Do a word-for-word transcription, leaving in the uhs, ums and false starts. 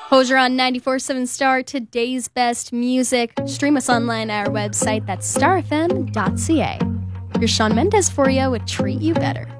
Hoser on ninety-four point seven Star, today's best music. Stream us online at our website, that's star f m dot c a. Here's Shawn Mendes for you with Treat You Better.